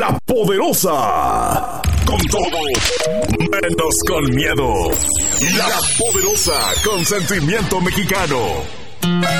La Poderosa. Con todo, menos con miedo. La Poderosa, con sentimiento mexicano.